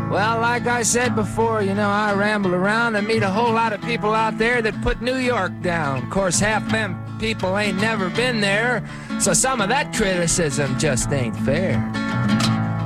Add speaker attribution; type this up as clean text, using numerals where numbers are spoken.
Speaker 1: Well, like I said before, you know, I ramble around and meet a whole lot of people out there that put New York down. Of course, half them people ain't never been there, so some of that criticism just ain't fair.